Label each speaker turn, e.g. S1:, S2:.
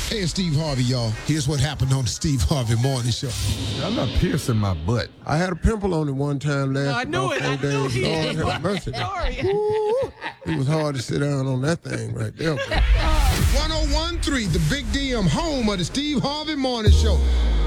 S1: Hey, it's Steve Harvey, y'all. Here's what happened on the Steve Harvey Morning Show.
S2: I'm not piercing my butt.
S3: I had a pimple on it one time last
S4: No, I knew it.
S3: Lord have mercy. Ooh, it was hard to sit down on that thing right there.
S1: 1013, the Big DM, home of the Steve Harvey Morning Show.